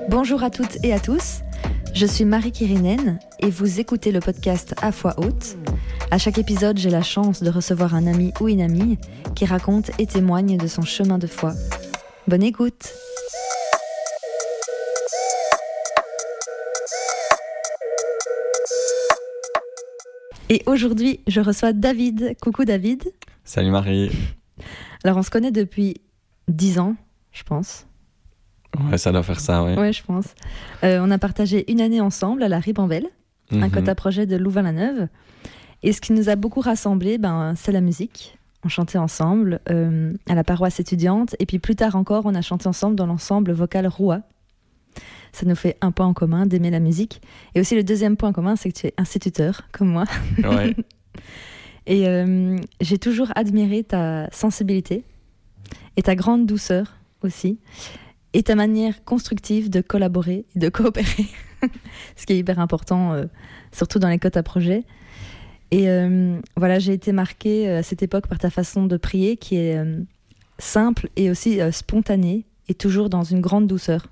Bonjour à toutes et à tous, je suis Marie Kirinen et vous écoutez le podcast À Voix Haute. À chaque épisode, j'ai la chance de recevoir un ami ou une amie qui raconte et témoigne de son chemin de foi. Bonne écoute! Et aujourd'hui, je reçois David. Coucou David. Salut Marie. Alors on se connaît depuis 10 ans, je pense. Ouais, ça doit faire ça, ouais. Ouais, je pense. On a partagé une année ensemble à la Ribambelle, un quota projet de Louvain-la-Neuve. Et ce qui nous a beaucoup rassemblés, c'est la musique. On chantait ensemble à la paroisse étudiante. Et puis plus tard encore, on a chanté ensemble dans l'ensemble vocal Roua. Ça nous fait un point en commun d'aimer la musique. Et aussi le deuxième point en commun, c'est que tu es instituteur, comme moi. Ouais. Et j'ai toujours admiré ta sensibilité et ta grande douceur aussi. Et ta manière constructive de collaborer et de coopérer. Ce qui est hyper important, surtout dans les quotas projets. Et voilà, j'ai été marquée à cette époque par ta façon de prier qui est simple et aussi spontanée et toujours dans une grande douceur.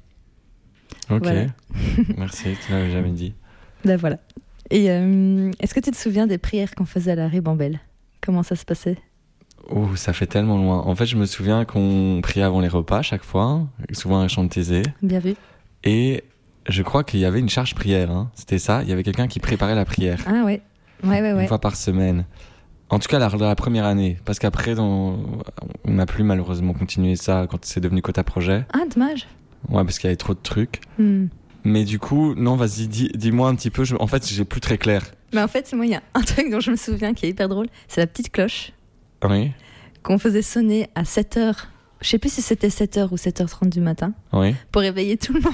Ok, voilà. Merci, tu l'avais jamais dit. Ben voilà. Et est-ce que tu te souviens des prières qu'on faisait à la Ribambelle ? Comment ça se passait ? Oh, ça fait tellement loin. En fait, je me souviens qu'on priait avant les repas à chaque fois, souvent un chant de Thésée. Bien vu. Et je crois qu'il y avait une charge prière, hein. C'était ça, il y avait quelqu'un qui préparait la prière. Ah ouais. Ouais. Une fois par semaine. En tout cas, la première année. Parce qu'après, on n'a plus malheureusement continué ça quand c'est devenu quota projet. Ah, dommage. Ouais, parce qu'il y avait trop de trucs. Mais du coup, non, vas-y, dis-moi un petit peu. En fait, j'ai plus très clair. Mais en fait, moi, il y a un truc dont je me souviens qui est hyper drôle. C'est la petite cloche. Oui. Qu'on faisait sonner à 7h. Je sais plus si c'était 7h ou 7h30 du matin. Oui. Pour réveiller tout le monde.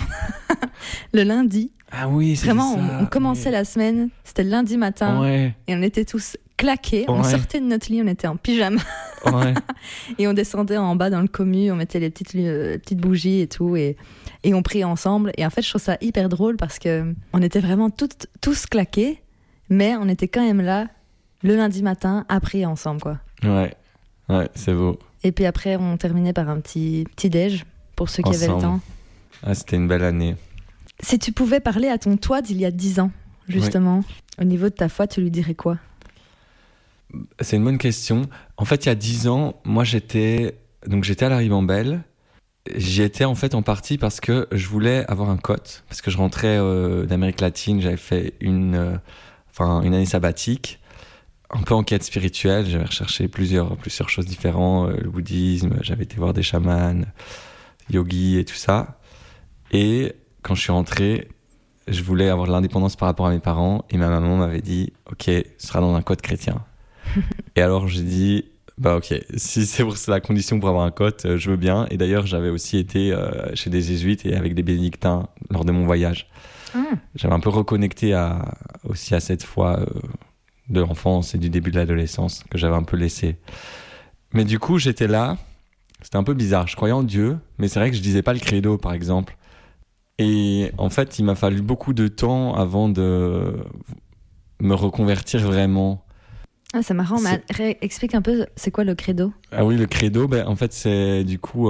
Le lundi. Ah oui, c'est vraiment, ça. on commençait la semaine. C'était le lundi matin. Ouais. Et on était tous claqués. Ouais. On sortait de notre lit, on était en pyjama. Ouais. Et on descendait en bas dans le commu. On mettait les petites bougies et tout. Et on priait ensemble. Et en fait, je trouve ça hyper drôle parce qu'on était vraiment tous claqués. Mais on était quand même là le lundi matin à prier ensemble, quoi. Ouais, c'est beau. Et puis après, on terminait par un petit déj pour ceux qui avaient le temps. Ah, c'était une belle année. Si tu pouvais parler à ton toi d'il y a 10 ans, justement, au niveau de ta foi, tu lui dirais quoi ? C'est une bonne question. En fait, il y a 10 ans, moi j'étais à la Ribambelle. J'y étais en fait en partie parce que je voulais avoir un cote, parce que je rentrais d'Amérique latine, j'avais fait une année sabbatique, un peu en quête spirituelle, j'avais recherché plusieurs choses différentes, le bouddhisme, j'avais été voir des chamans, yogis et tout ça. Et quand je suis rentré, je voulais avoir de l'indépendance par rapport à mes parents, et ma maman m'avait dit « Ok, ce sera dans un code chrétien ». Et alors j'ai dit « Bah ok, si c'est la condition pour avoir un code, je veux bien ». Et d'ailleurs, j'avais aussi été chez des jésuites et avec des bénédictins lors de mon voyage. J'avais un peu reconnecté aussi à cette foi de l'enfance et du début de l'adolescence que j'avais un peu laissé. Mais du coup, j'étais là, c'était un peu bizarre. Je croyais en Dieu, mais c'est vrai que je disais pas le credo, par exemple. Et en fait, il m'a fallu beaucoup de temps avant de me reconvertir vraiment. Ah, c'est marrant, mais explique un peu, c'est quoi le credo ? Ah oui, le credo, en fait, c'est du coup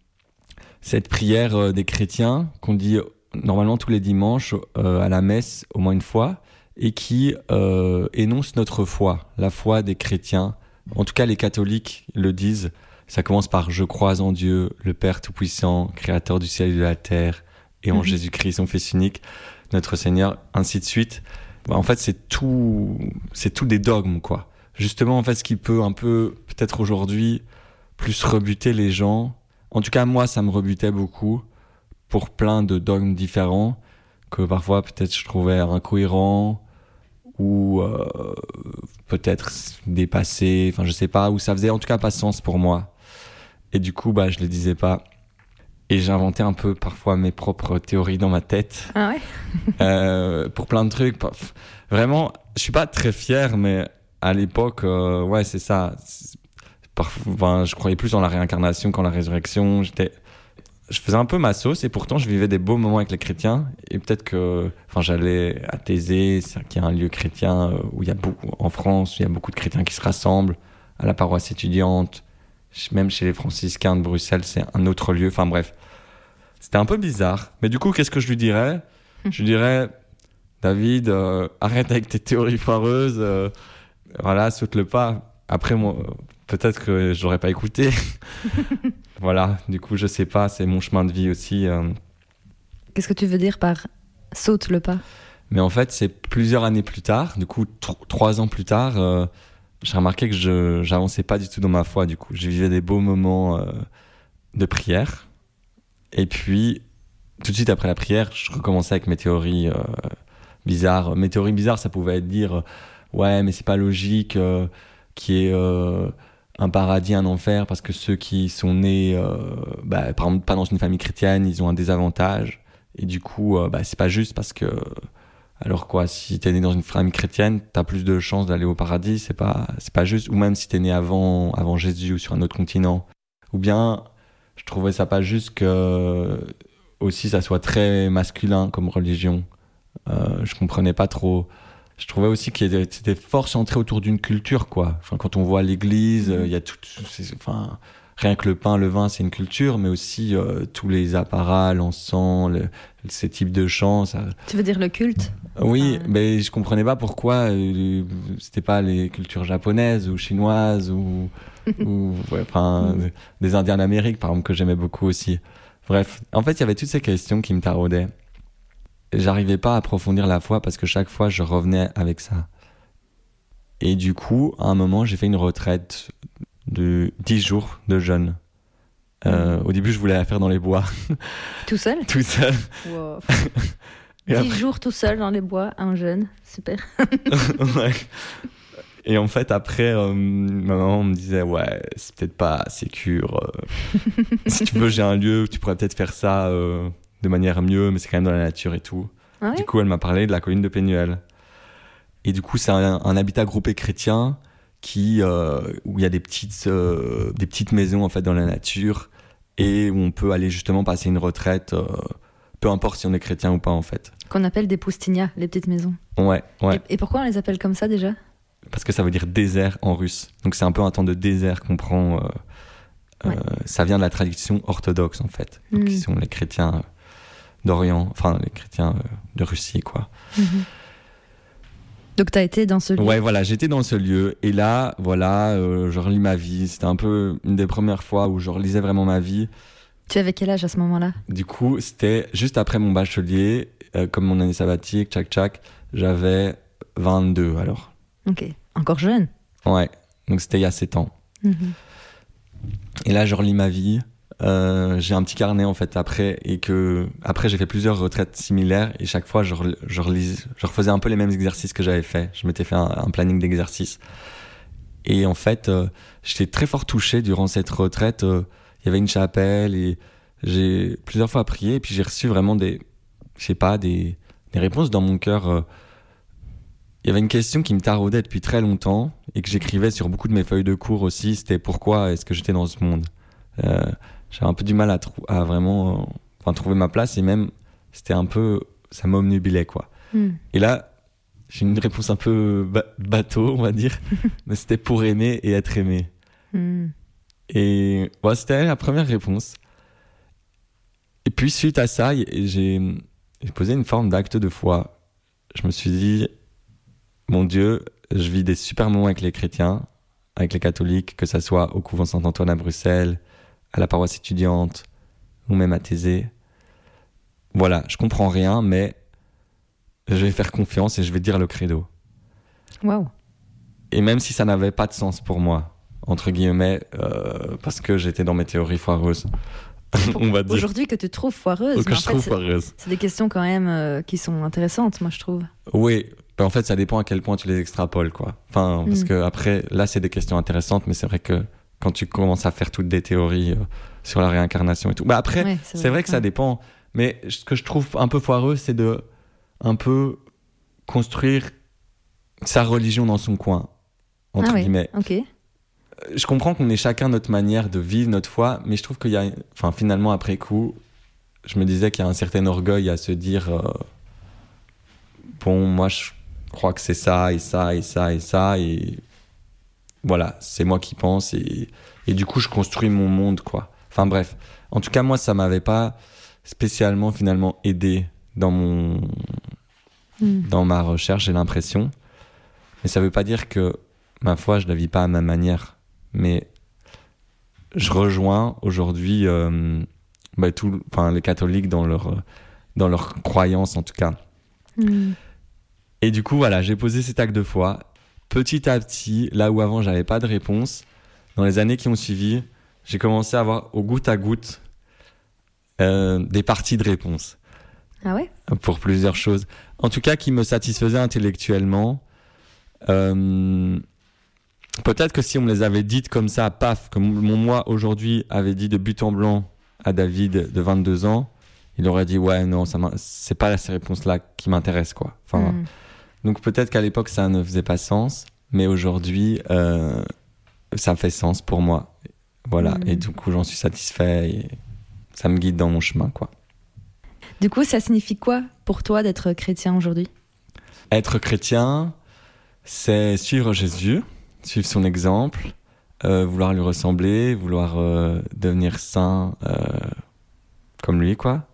cette prière des chrétiens qu'on dit normalement tous les dimanches à la messe au moins une fois, et qui énonce notre foi, la foi des chrétiens. En tout cas, les catholiques le disent. Ça commence par « Je crois en Dieu, le Père Tout-Puissant, Créateur du ciel et de la terre, et en Jésus-Christ, son Fils unique, notre Seigneur », ainsi de suite. En fait, c'est tout des dogmes, quoi. Justement, en fait, ce qui peut un peu, peut-être aujourd'hui, plus rebuter les gens. En tout cas, moi, ça me rebutait beaucoup pour plein de dogmes différents que parfois, peut-être, je trouvais incohérents ou peut-être dépassés. Enfin, je sais pas, ou ça faisait en tout cas pas sens pour moi. Et du coup, je les disais pas. Et j'inventais un peu parfois mes propres théories dans ma tête. Ah ouais. Pour plein de trucs. Vraiment, je suis pas très fier, mais à l'époque, ouais, c'est ça. Je croyais plus en la réincarnation qu'en la résurrection. Je faisais un peu ma sauce et pourtant je vivais des beaux moments avec les chrétiens. Et peut-être que, j'allais à Thésée, qui est un lieu chrétien où il y a en France, où il y a beaucoup de chrétiens qui se rassemblent, à la paroisse étudiante. Même chez les franciscains de Bruxelles, c'est un autre lieu. Enfin bref, C'était un peu bizarre. Mais du coup, qu'est-ce que je lui dirais? Je lui dirais, David, arrête avec tes théories foireuses. Voilà, saute le pas. Après, moi, peut-être que je n'aurais pas écouté. Voilà, du coup, je sais pas, c'est mon chemin de vie aussi. Qu'est-ce que tu veux dire par saute le pas? Mais en fait, c'est plusieurs années plus tard, du coup, 3 ans plus tard, j'ai remarqué que je n'avançais pas du tout dans ma foi, du coup. Je vivais des beaux moments de prière. Et puis, tout de suite après la prière, je recommençais avec mes théories bizarres. Mes théories bizarres, ça pouvait être dire ouais, mais c'est pas logique qu'il y ait un paradis, un enfer, parce que ceux qui sont nés, par exemple, pas dans une famille chrétienne, ils ont un désavantage. Et du coup, c'est pas juste parce que. Alors quoi, si t'es né dans une famille chrétienne, t'as plus de chances d'aller au paradis, c'est pas juste. Ou même si t'es né avant Jésus ou sur un autre continent. Ou bien, je trouvais ça pas juste que aussi ça soit très masculin comme religion. Je comprenais pas trop. Je trouvais aussi que c'était fort centré autour d'une culture, quoi. Enfin, quand on voit l'église, il y a tout. Enfin, rien que le pain, le vin, c'est une culture, mais aussi tous les apparats, l'encens, ces types de chants. Ça... Tu veux dire le culte? Oui, mais je comprenais pas pourquoi c'était pas les cultures japonaises ou chinoises ou des Indiens d'Amérique, par exemple, que j'aimais beaucoup aussi. Bref, en fait, il y avait toutes ces questions qui me taraudaient. J'arrivais pas à approfondir la foi parce que chaque fois, je revenais avec ça. Et du coup, à un moment, j'ai fait une retraite de 10 jours de jeûne. Au début, je voulais la faire dans les bois. Tout seul? Tout seul. Wow. 10 après... jours tout seul dans les bois, un jeûne. Super. Ouais. Et en fait, après, ma maman me disait, ouais, c'est peut-être pas sécure. Si tu veux, j'ai un lieu où tu pourrais peut-être faire ça de manière mieux, mais c'est quand même dans la nature et tout. Ah oui? Du coup, elle m'a parlé de la colline de Pénuel. Et du coup, c'est un habitat groupé chrétien où il y a des petites maisons en fait dans la nature et où on peut aller justement passer une retraite, peu importe si on est chrétien ou pas en fait. Qu'on appelle des poustinia, les petites maisons. Ouais. Et pourquoi on les appelle comme ça déjà? Parce que ça veut dire désert en russe. Donc c'est un peu un temps de désert qu'on prend. Ça vient de la tradition orthodoxe en fait, donc, qui sont les chrétiens d'Orient, enfin les chrétiens de Russie quoi. Donc t'as été dans ce lieu? Ouais, voilà, j'étais dans ce lieu et là, voilà, je relis ma vie. C'était un peu une des premières fois où je relisais vraiment ma vie. Tu avais quel âge à ce moment-là? Du coup, c'était juste après mon bachelier, comme mon année sabbatique, tchac, j'avais 22 alors. Ok, encore jeune. Ouais, donc c'était il y a 7 ans. Et là, je relis ma vie. J'ai un petit carnet en fait après j'ai fait plusieurs retraites similaires et chaque fois je refaisais un peu les mêmes exercices que j'avais fait. Je m'étais fait un planning d'exercices et en fait j'étais très fort touché durant cette retraite. Il y avait une chapelle et j'ai plusieurs fois prié et puis j'ai reçu vraiment des réponses dans mon cœur. Il y avait une question qui me taraudait depuis très longtemps et que j'écrivais sur beaucoup de mes feuilles de cours aussi. C'était pourquoi est-ce que j'étais dans ce monde? J'avais un peu du mal à vraiment trouver ma place et même c'était un peu ça m'obnubilait quoi. Et là j'ai une réponse un peu bateau on va dire mais c'était pour aimer et être aimé. Et c'était la première réponse et puis suite à ça j'ai posé une forme d'acte de foi. Je me suis dit mon Dieu, je vis des super moments avec les chrétiens, avec les catholiques, que ça soit au couvent Saint-Antoine à Bruxelles, à la paroisse étudiante ou même à Thésée. Voilà, je comprends rien, mais je vais faire confiance et je vais dire le credo. Waouh. Et même si ça n'avait pas de sens pour moi, entre guillemets, parce que j'étais dans mes théories foireuses, on va dire. Aujourd'hui que tu trouves foireuse. Que je trouve foireuse. C'est des questions quand même qui sont intéressantes, moi je trouve. Oui, en fait ça dépend à quel point tu les extrapoles, quoi. Enfin, parce que après, là c'est des questions intéressantes, mais c'est vrai que quand tu commences à faire toutes des théories sur la réincarnation et tout. Après, ouais, c'est vrai que ça dépend. Mais ce que je trouve un peu foireux, c'est de un peu construire sa religion dans son coin, entre guillemets. Okay. Je comprends qu'on ait chacun notre manière de vivre notre foi, mais je trouve qu'il y a... Enfin, finalement, après coup, je me disais qu'il y a un certain orgueil à se dire bon, moi, je crois que c'est ça, et ça, et ça, et ça, et... Voilà, c'est moi qui pense et du coup je construis mon monde quoi. Enfin bref, en tout cas moi ça m'avait pas spécialement finalement aidé dans ma recherche, j'ai l'impression. Mais ça veut pas dire que ma foi, je la vis pas à ma manière. Mais je rejoins aujourd'hui les catholiques dans leur croyance, en tout cas. Et du coup, voilà, j'ai posé cet acte de foi. Petit à petit, là où avant, j'avais pas de réponse, dans les années qui ont suivi, j'ai commencé à avoir au goutte à goutte des parties de réponse. Ah ouais ? Pour plusieurs choses. En tout cas, qui me satisfaisaient intellectuellement. Peut-être que si on me les avait dites comme ça, paf, comme mon moi aujourd'hui avait dit de but en blanc à David de 22 ans, il aurait dit ouais, non, c'est pas ces réponses-là qui m'intéressent, quoi. Enfin, donc peut-être qu'à l'époque ça ne faisait pas sens, mais aujourd'hui ça fait sens pour moi. Voilà, et du coup j'en suis satisfait et ça me guide dans mon chemin, quoi. Du coup, ça signifie quoi pour toi d'être chrétien aujourd'hui ? Être chrétien, c'est suivre Jésus, suivre son exemple, vouloir lui ressembler, vouloir devenir saint comme lui, quoi.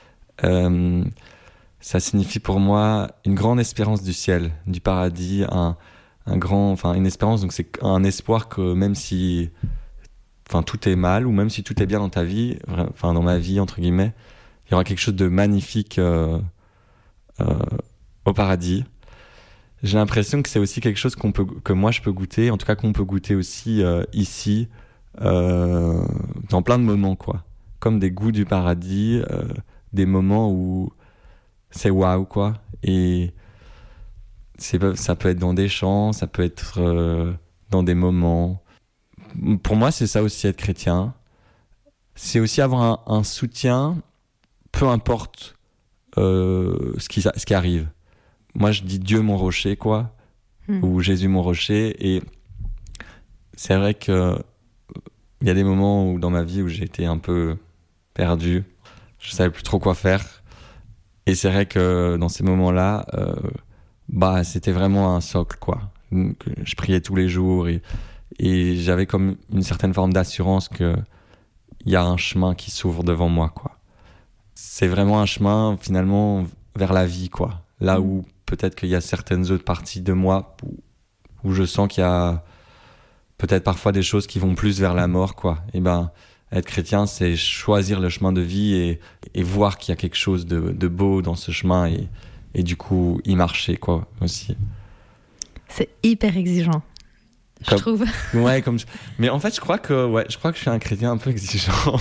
Ça signifie pour moi une grande espérance du ciel, du paradis, une espérance, donc c'est un espoir que même si tout est mal ou même si tout est bien dans ta vie, dans ma vie entre guillemets, il y aura quelque chose de magnifique au paradis. J'ai l'impression que c'est aussi quelque chose que moi je peux goûter, en tout cas qu'on peut goûter aussi ici, dans plein de moments, quoi. Comme des goûts du paradis, des moments où c'est waouh, quoi. Et ça peut être dans des chants, ça peut être dans des moments. Pour moi, c'est ça aussi être chrétien. C'est aussi avoir un soutien, peu importe ce qui arrive. Moi, je dis Dieu mon rocher, quoi, ou Jésus mon rocher. Et c'est vrai que il y a des moments dans ma vie où j'ai été un peu perdu. Je savais plus trop quoi faire. Et c'est vrai que dans ces moments-là, c'était vraiment un socle, quoi. Je priais tous les jours et j'avais comme une certaine forme d'assurance que il y a un chemin qui s'ouvre devant moi, quoi. C'est vraiment un chemin, finalement, vers la vie, quoi. Là où peut-être qu'il y a certaines autres parties de moi où je sens qu'il y a peut-être parfois des choses qui vont plus vers la mort, quoi. Et être chrétien, c'est choisir le chemin de vie et voir qu'il y a quelque chose de beau dans ce chemin et du coup y marcher, quoi, aussi. C'est hyper exigeant, je trouve. Ouais, mais en fait, je crois que je suis un chrétien un peu exigeant.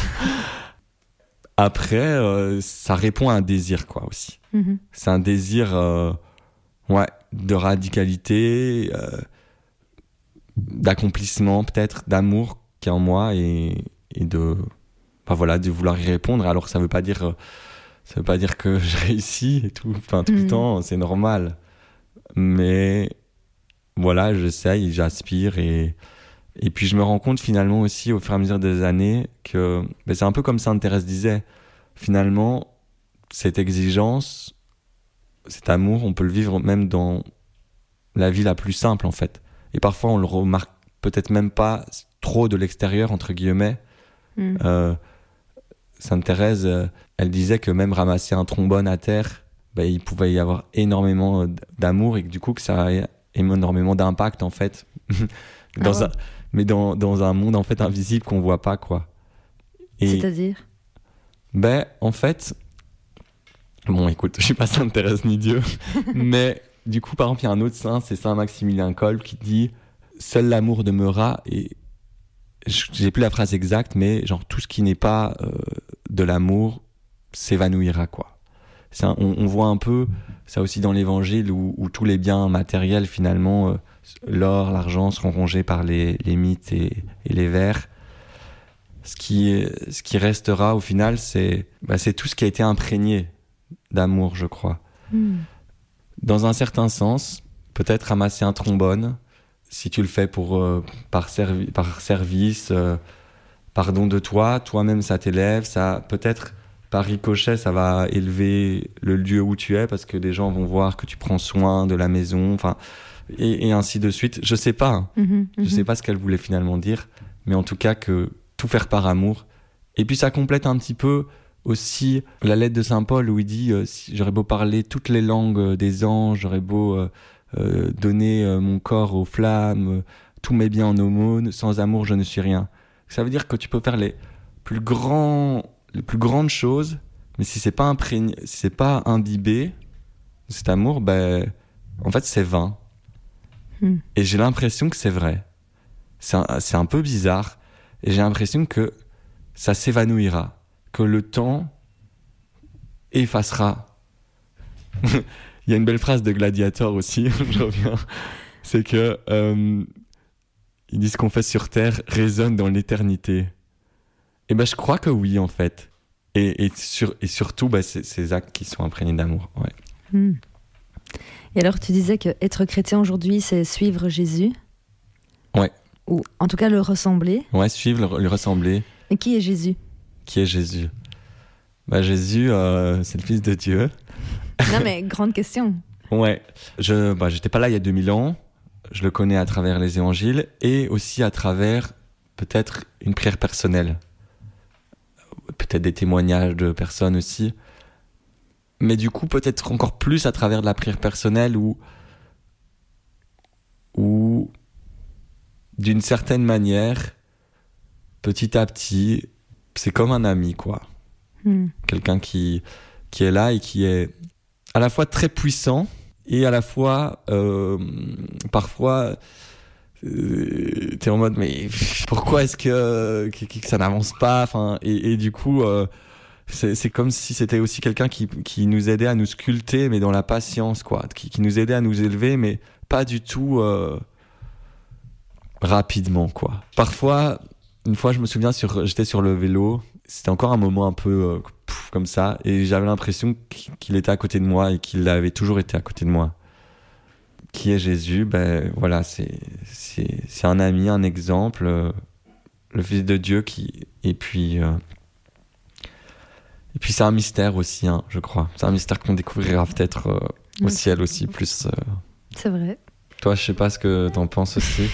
Après, ça répond à un désir, quoi, aussi. C'est un désir, de radicalité, d'accomplissement, peut-être, d'amour qui est en moi et de vouloir y répondre. Alors, ça veut pas dire que je réussis et tout. Tout le temps, c'est normal. Mais voilà, j'essaye, j'aspire et puis je me rends compte finalement aussi au fur et à mesure des années que c'est un peu comme Sainte Thérèse disait, finalement cette exigence, cet amour, on peut le vivre même dans la vie la plus simple, en fait. Et parfois on le remarque peut-être même pas trop de l'extérieur, entre guillemets. Sainte Thérèse, elle disait que même ramasser un trombone à terre, il pouvait y avoir énormément d'amour et que du coup que ça a énormément d'impact, en fait. Mais dans un monde, en fait, invisible qu'on voit pas, quoi. Et, c'est-à-dire ? En fait, bon, écoute, je suis pas Sainte Thérèse ni Dieu, mais du coup, par exemple, il y a un autre saint, c'est Saint Maximilien Kolbe, qui dit « Seul l'amour demeurera » et j'ai plus la phrase exacte, mais genre tout ce qui n'est pas de l'amour s'évanouira, quoi. On voit un peu ça aussi dans l'évangile où tous les biens matériels, finalement, l'or, l'argent seront rongés par les mythes et les vers. Ce qui restera au final, c'est tout ce qui a été imprégné d'amour, je crois. Dans un certain sens, peut-être ramasser un trombone, si tu le fais par service, par don de toi-même ça t'élève, ça peut-être par ricochet ça va élever le lieu où tu es parce que les gens vont voir que tu prends soin de la maison, et ainsi de suite. Je sais pas, je sais pas ce qu'elle voulait finalement dire, mais en tout cas que tout faire par amour. Et puis ça complète un petit peu aussi la lettre de Saint Paul où il dit si j'aurais beau parler toutes les langues des anges, j'aurais beau donner mon corps aux flammes, tous mes biens en aumône, sans amour je ne suis rien. Ça veut dire que tu peux faire les plus grandes choses, mais si c'est pas imprégné, si c'est pas imbibé de cet amour, ben en fait c'est vain. Et j'ai l'impression que c'est vrai. C'est un peu bizarre, et j'ai l'impression que ça s'évanouira, que le temps effacera. Il y a une belle phrase de Gladiator aussi, je reviens, c'est que ils disent qu'on fait sur Terre résonne dans l'éternité. Et ben je crois que oui en fait. Et surtout ces actes qui sont imprégnés d'amour. Ouais. Et alors tu disais que être chrétien aujourd'hui c'est suivre Jésus. Ouais. Ou en tout cas le ressembler. Ouais, suivre, le ressembler. Et qui est Jésus ? Qui est Jésus ? Jésus, c'est le Fils de Dieu. Non mais grande question. Ouais. J'étais pas là il y a 2000 ans. Je le connais à travers les évangiles et aussi à travers peut-être une prière personnelle. Peut-être des témoignages de personnes aussi. Mais du coup, peut-être encore plus à travers de la prière personnelle où d'une certaine manière, petit à petit, c'est comme un ami, quoi. Quelqu'un qui est là et qui est à la fois très puissant et à la fois, parfois, t'es en mode, mais pourquoi est-ce que ça n'avance pas ? Enfin, et du coup, c'est comme si c'était aussi quelqu'un qui nous aidait à nous sculpter, mais dans la patience, quoi. Qui nous aidait à nous élever, mais pas du tout rapidement, quoi. Parfois, une fois, je me souviens, j'étais sur le vélo, c'était encore un moment un peu comme ça, et j'avais l'impression qu'il était à côté de moi et qu'il avait toujours été à côté de moi. Qui est Jésus ? Voilà, c'est un ami, un exemple, le Fils de Dieu et puis c'est un mystère aussi, hein, je crois. C'est un mystère qu'on découvrira peut-être au ciel aussi plus. C'est vrai. Toi, je sais pas ce que t'en penses aussi.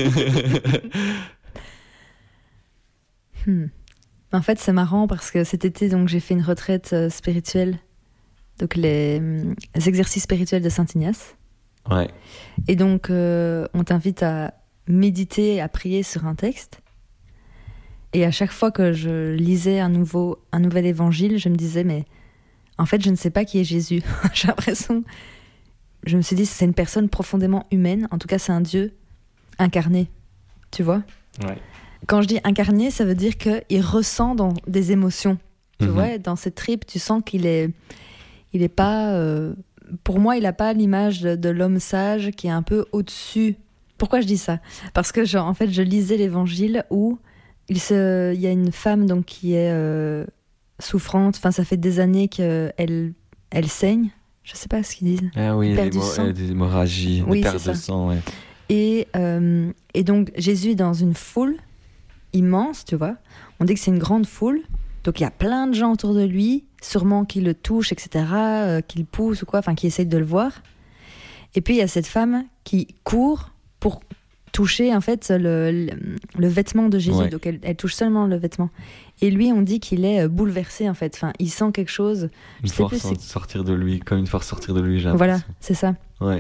En fait, c'est marrant parce que cet été, donc, j'ai fait une retraite spirituelle, donc les exercices spirituels de Saint-Ignace. Ouais. Et donc, on t'invite à méditer, à prier sur un texte. Et à chaque fois que je lisais un nouvel évangile, je me disais, mais en fait, je ne sais pas qui est Jésus. J'ai l'impression... Je me suis dit, c'est une personne profondément humaine. En tout cas, c'est un Dieu incarné. Tu vois ? Ouais. Quand je dis incarné, ça veut dire qu'il ressent des émotions. Tu vois ? Dans ses tripes, tu sens qu'il est pas... pour moi, il n'a pas l'image de l'homme sage qui est un peu au-dessus. Pourquoi je dis ça ? Parce que, en fait, je lisais l'évangile où il y a une femme donc, qui est souffrante. Enfin, ça fait des années qu'elle saigne. Je sais pas ce qu'ils disent. Ah oui, des hémorragies, des pertes de sang, ouais. Et donc, Jésus est dans une foule immense, tu vois. On dit que c'est une grande foule. Donc, il y a plein de gens autour de lui, sûrement qui le touchent, etc., qui le poussent ou quoi, enfin, qui essayent de le voir. Et puis, il y a cette femme qui court pour toucher, en fait, le vêtement de Jésus. Ouais. Donc, elle touche seulement le vêtement. Et lui, on dit qu'il est bouleversé, en fait. Enfin, il sent quelque chose. Une force sortir de lui, comme une force sortir de lui, j'ai l'impression. Voilà, c'est ça. Ouais.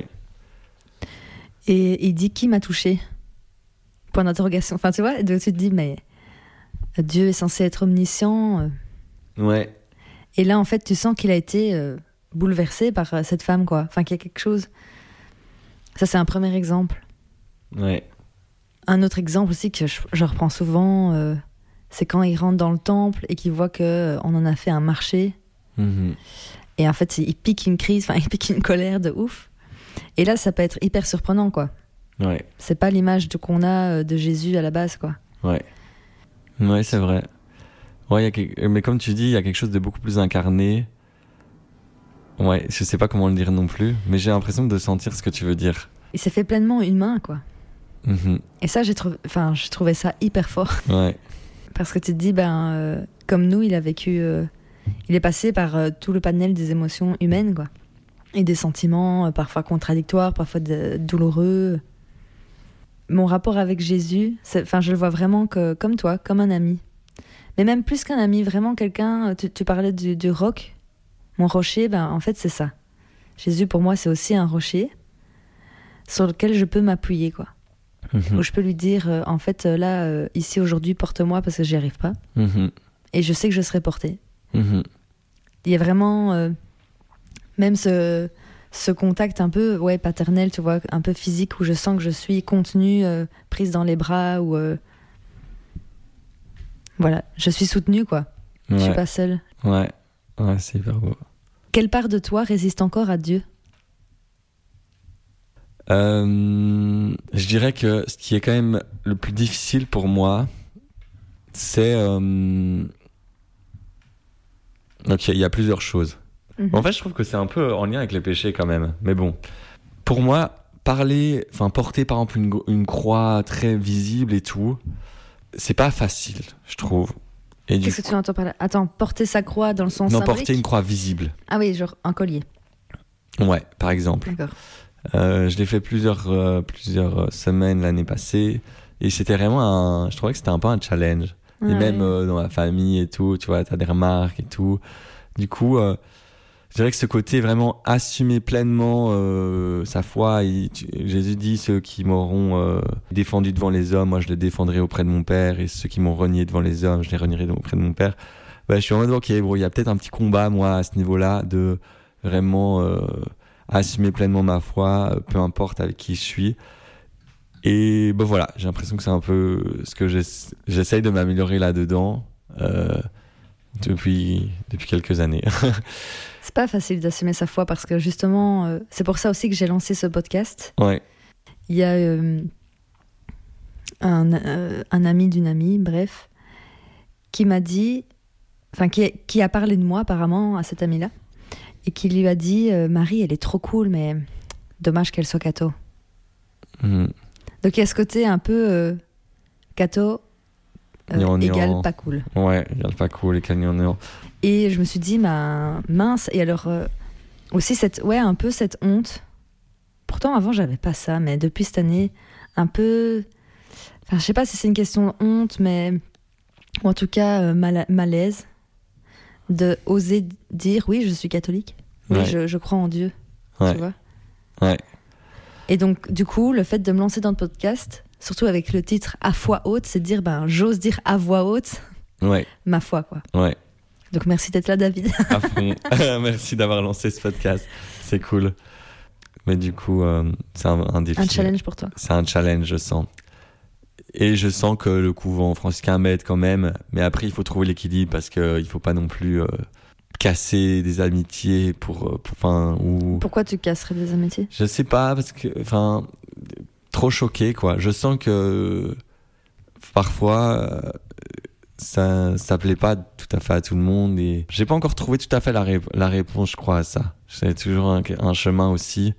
Et il dit, qui m'a touché ? Point d'interrogation. Enfin, tu vois, donc tu te dis, mais Dieu est censé être omniscient. Ouais. Et là, en fait, tu sens qu'il a été bouleversé par cette femme, quoi. Enfin, qu'il y a quelque chose. Ça, c'est un premier exemple. Ouais. Un autre exemple aussi que je reprends souvent, c'est quand il rentre dans le temple et qu'il voit qu'on en a fait un marché. Et en fait, il pique une crise, enfin, il pique une colère de ouf. Et là, ça peut être hyper surprenant, quoi. Ouais. C'est pas l'image qu'on a de Jésus à la base, quoi. Ouais. Ouais, c'est vrai. Ouais, mais comme tu dis, il y a quelque chose de beaucoup plus incarné. Ouais, je sais pas comment le dire non plus, mais j'ai l'impression de sentir ce que tu veux dire. Il s'est fait pleinement humain, quoi. Et ça, je trouvais ça hyper fort. Ouais. Parce que tu te dis, comme nous, il a vécu... il est passé par tout le panel des émotions humaines, quoi. Et des sentiments parfois contradictoires, parfois douloureux. Mon rapport avec Jésus, je le vois vraiment comme toi, comme un ami. Mais même plus qu'un ami, vraiment quelqu'un, tu parlais du roc, mon rocher, ben, en fait c'est ça. Jésus pour moi c'est aussi un rocher sur lequel je peux m'appuyer, quoi. Où je peux lui dire, en fait là, ici aujourd'hui, porte-moi parce que j'y arrive pas. Et je sais que je serai portée. Il y a vraiment même ce contact un peu paternel, tu vois, un peu physique, où je sens que je suis contenue, prise dans les bras, ou voilà, je suis soutenue, quoi. Je suis pas seule. Ouais, c'est hyper beau. Quelle part de toi résiste encore à Dieu ? Je dirais que ce qui est quand même le plus difficile pour moi, c'est donc il y a plusieurs choses. En fait, je trouve que c'est un peu en lien avec les péchés quand même. Mais bon, pour moi, porter par exemple une croix très visible et tout, c'est pas facile, je trouve. Et Qu'est-ce que tu entends par là ? Attends, porter sa croix dans le sens symbolique ? Non, porter une croix visible. Ah oui, genre un collier. Ouais, par exemple. D'accord. Je l'ai fait plusieurs semaines l'année passée, et c'était vraiment je trouvais que c'était un peu un challenge. Et même dans la famille et tout, tu vois, t'as des remarques et tout. Du coup, je dirais que ce côté vraiment assumer pleinement sa foi, Jésus dit, ceux qui m'auront défendu devant les hommes, moi je les défendrai auprès de mon Père, et ceux qui m'ont renié devant les hommes, je les renierai auprès de mon Père. Je suis en mode, ok, il y a peut-être un petit combat, moi, à ce niveau-là, de vraiment assumer pleinement ma foi, peu importe avec qui je suis. Et voilà, j'ai l'impression que c'est un peu ce que j'essaye de m'améliorer là-dedans depuis quelques années. C'est pas facile d'assumer sa foi parce que justement, c'est pour ça aussi que j'ai lancé ce podcast. Ouais. Il y a un ami d'une amie, bref, qui m'a dit, qui a parlé de moi apparemment à cette amie-là, et qui lui a dit Marie, elle est trop cool, mais dommage qu'elle soit catho. Donc il y a ce côté un peu catho égale pas cool. Ouais, égale pas cool, égale néant. Et je me suis dit, mince, et alors aussi un peu cette honte. Pourtant avant j'avais pas ça, mais depuis cette année, un peu, je sais pas si c'est une question de honte, mais ou en tout cas malaise de oser dire oui, je suis catholique, oui, je crois en Dieu, tu vois. Ouais. Et donc du coup, le fait de me lancer dans le podcast, surtout avec le titre à voix haute, c'est de dire j'ose dire à voix haute ma foi, quoi. Ouais. Donc merci d'être là, David. À fond. Merci d'avoir lancé ce podcast, c'est cool. Mais du coup, c'est un défi. Un challenge pour toi. C'est un challenge, je sens. Et je sens que le couvent franciscain m'aide quand même. Mais après, il faut trouver l'équilibre parce qu'il ne faut pas non plus casser des amitiés Pourquoi tu casserais des amitiés ? Je sais pas, parce que... trop choqué, quoi. Je sens que parfois... ça plaît pas tout à fait à tout le monde, et j'ai pas encore trouvé tout à fait la réponse, je crois, à ça. C'est toujours un chemin aussi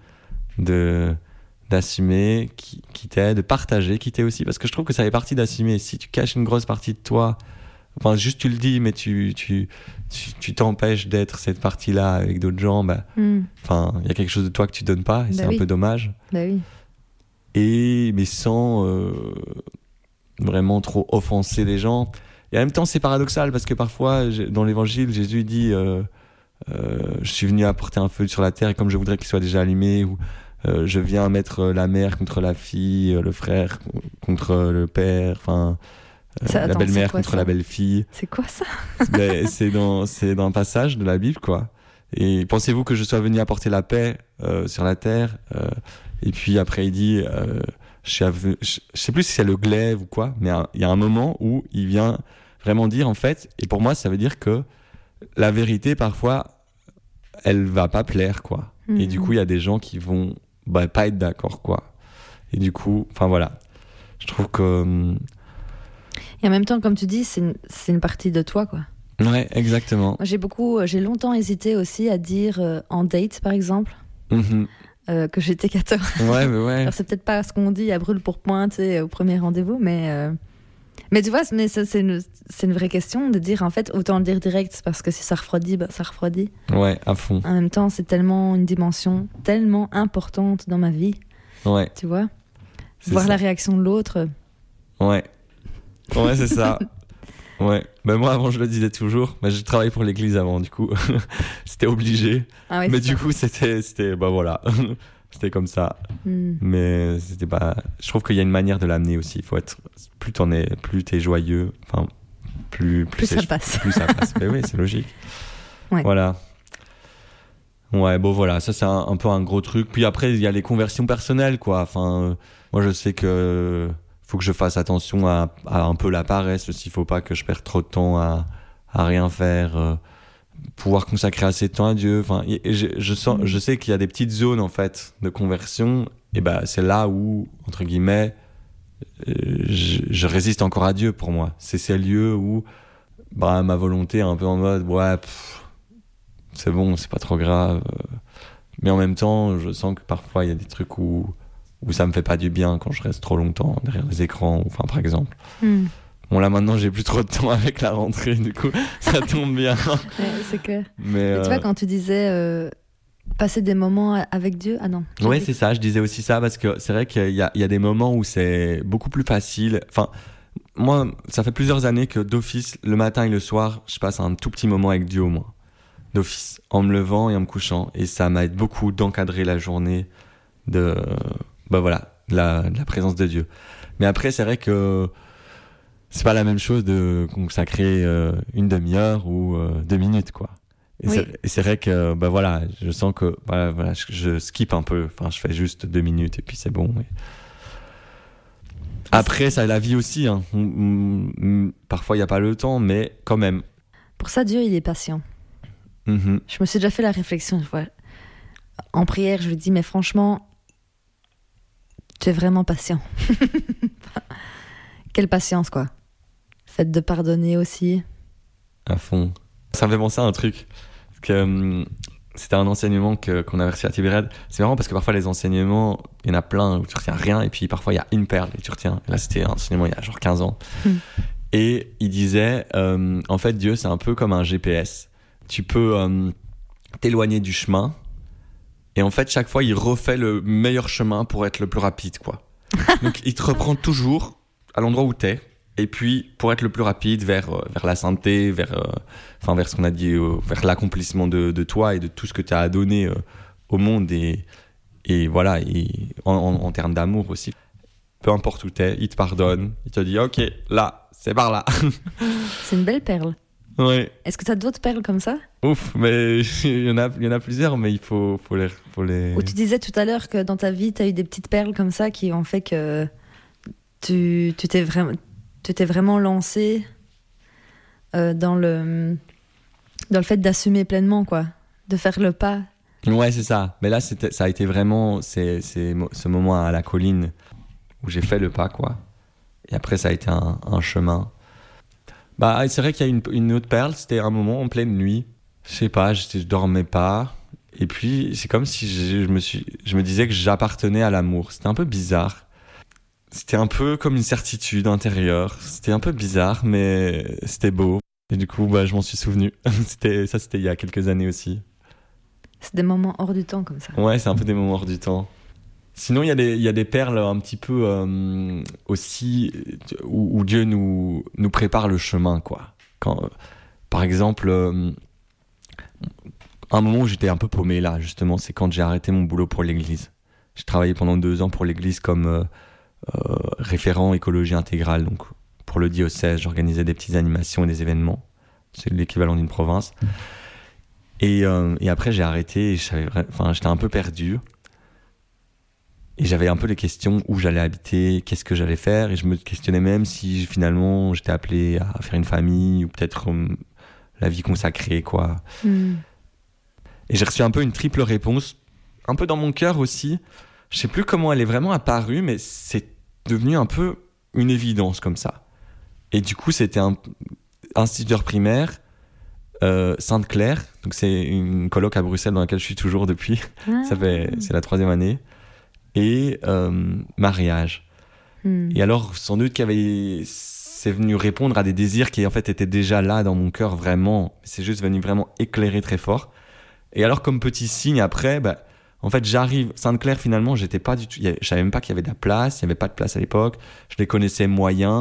d'assumer qui t'est, de partager qui t'est aussi, parce que je trouve que ça fait partie d'assumer. Si tu caches une grosse partie de toi, juste tu le dis, mais tu t'empêches d'être cette partie-là avec d'autres gens, il y a quelque chose de toi que tu donnes pas, et c'est un peu dommage. Oui. Mais sans vraiment trop offenser les gens. Et en même temps, c'est paradoxal parce que parfois, dans l'évangile, Jésus dit je suis venu apporter un feu sur la terre, et comme je voudrais qu'il soit déjà allumé, ou je viens mettre la mère contre la fille, le frère contre le père, la belle-mère contre la belle-fille. C'est quoi ça ? C'est dans un passage de la Bible, quoi. Et pensez-vous que je sois venu apporter la paix sur la terre et puis après, il dit je sais plus si c'est le glaive ou quoi, mais il y a un moment où il vient vraiment dire, en fait, et pour moi ça veut dire que la vérité parfois elle va pas plaire, quoi. Et du coup il y a des gens qui vont pas être d'accord, quoi. Et du coup voilà, je trouve que et en même temps, comme tu dis, c'est une partie de toi, quoi. Ouais, exactement. Moi, j'ai longtemps hésité aussi à dire en date, par exemple, que j'étais catho. Ouais, mais ouais. Alors, c'est peut-être pas ce qu'on dit à brûle-pourpoint, tu sais, au premier rendez-vous, mais tu vois, c'est une vraie question de dire, en fait, autant le dire direct, parce que si ça refroidit, ça refroidit. Ouais, à fond. En même temps, c'est tellement une dimension tellement importante dans ma vie. Ouais. Tu vois, voir la réaction de l'autre. Ouais. Ouais, c'est ça. Ouais, ben moi avant je le disais toujours, mais j'ai travaillé pour l'église avant, du coup c'était obligé. Ah ouais, Mais c'est du ça. coup c'était bah voilà, c'était comme ça. Hmm. Mais c'était pas. Je trouve qu'il y a une manière de l'amener aussi. Il faut être plus t'es joyeux, enfin Plus ça passe. plus ça passe. Mais oui, c'est logique. Ouais. Voilà. Ouais, bon voilà, ça c'est un peu un gros truc. Puis après il y a les conversions personnelles quoi. Enfin, moi je sais que faut que je fasse attention à un peu la paresse aussi. Faut pas que je perde trop de temps à rien faire. Pouvoir consacrer assez de temps à Dieu. Enfin, et je sais qu'il y a des petites zones en fait de conversion. Et ben c'est là où entre guillemets je résiste encore à Dieu pour moi. C'est ces lieux où bah ma volonté est un peu en mode ouais. C'est bon, c'est pas trop grave. Mais en même temps, je sens que parfois il y a des trucs où ça me fait pas du bien quand je reste trop longtemps derrière les écrans, enfin par exemple. Bon là maintenant j'ai plus trop de temps avec la rentrée, du coup ça tombe bien. Ouais, c'est clair. Mais Et tu vois, quand tu disais passer des moments avec Dieu, ah non. ouais, c'est ça, je disais aussi ça parce que c'est vrai qu'il y a des moments où c'est beaucoup plus facile. Enfin, moi, ça fait plusieurs années que d'office, le matin et le soir, je passe un tout petit moment avec Dieu au moins. D'office, en me levant et en me couchant. Et ça m'aide beaucoup d'encadrer la journée de la présence de Dieu. Mais après, c'est vrai que c'est pas la même chose de consacrer une demi-heure ou 2 minutes, quoi. Et, Oui. c'est vrai que, bah voilà, je sens que voilà, je skip un peu. Enfin, je fais juste 2 minutes et puis c'est bon. Après, ça, la vie aussi. Hein. Parfois, il n'y a pas le temps, mais quand même. Pour ça, Dieu, il est patient. Mm-hmm. Je me suis déjà fait la réflexion. En prière, je lui dis, mais franchement, tu es vraiment patient. Quelle patience, quoi. Fait de pardonner aussi. À fond. Ça me fait penser à un truc. Parce que c'était un enseignement qu'on avait reçu à Tibériade. C'est marrant parce que parfois les enseignements, il y en a plein où tu retiens rien et puis parfois il y a une perle et tu retiens. Et là c'était un enseignement il y a genre 15 ans. Et il disait, en fait Dieu c'est un peu comme un GPS. Tu peux t'éloigner du chemin et en fait chaque fois il refait le meilleur chemin pour être le plus rapide, quoi. Donc il te reprend toujours à l'endroit où t'es. Et puis, pour être le plus rapide vers la sainteté, vers ce qu'on a dit, vers l'accomplissement de toi et de tout ce que tu as à donner au monde et voilà, et en termes d'amour aussi. Peu importe où t'es, il te pardonne, il te dit « Ok, là, c'est par là. » C'est une belle perle. Ouais. Est-ce que tu as d'autres perles comme ça ? Ouf, mais il y en a plusieurs, mais il faut les... Ou tu disais tout à l'heure que dans ta vie, tu as eu des petites perles comme ça qui ont fait que tu t'es vraiment lancé dans le fait d'assumer pleinement, quoi, de faire le pas. Ouais, c'est ça. Mais là, ça a été vraiment ce moment à la colline où j'ai fait le pas, quoi. Et après, ça a été un chemin. Bah, c'est vrai qu'il y a une autre perle. C'était un moment en pleine nuit. Je sais pas, je dormais pas. Et puis, c'est comme si je me disais que j'appartenais à l'amour. C'était un peu bizarre. C'était un peu comme une certitude intérieure. C'était un peu bizarre, mais c'était beau. Et du coup, bah, je m'en suis souvenu. C'était il y a quelques années aussi. C'est des moments hors du temps comme ça. Ouais, c'est un peu des moments hors du temps. Sinon, il y a des perles un petit peu aussi où Dieu nous prépare le chemin, quoi. Quand, par exemple, un moment où j'étais un peu paumé là, justement, c'est quand j'ai arrêté mon boulot pour l'église. J'ai travaillé pendant 2 ans pour l'église comme référent écologie intégrale. Donc, pour le diocèse, j'organisais des petites animations et des événements. C'est l'équivalent d'une province. Et après, j'ai arrêté et j'étais un peu perdu. Et j'avais un peu les questions où j'allais habiter, qu'est-ce que j'allais faire. Et je me questionnais même si finalement j'étais appelé à faire une famille ou peut-être la vie consacrée, quoi. Et j'ai reçu un peu une triple réponse, un peu dans mon cœur aussi. Je sais plus comment elle est vraiment apparue, mais c'est devenu un peu une évidence comme ça. Et du coup, c'était un instituteur primaire, Sainte-Claire. Donc c'est une coloc à Bruxelles dans laquelle je suis toujours depuis. C'est la 3e année. Et mariage. Et alors, sans doute c'est venu répondre à des désirs qui en fait étaient déjà là dans mon cœur vraiment. C'est juste venu vraiment éclairer très fort. Et alors, comme petit signe après, bah, en fait, j'arrive. Sainte-Claire, finalement, j'étais pas du tout. Je savais même pas qu'il y avait de la place. Il y avait pas de place à l'époque. Je les connaissais moyens.